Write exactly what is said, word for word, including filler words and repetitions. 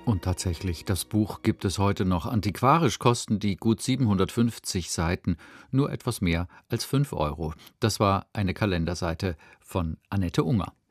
Und tatsächlich, das Buch gibt es heute noch. Antiquarisch kosten die gut siebenhundertfünfzig Seiten nur etwas mehr als fünf Euro. Das war eine Kalenderseite von Annette Unger.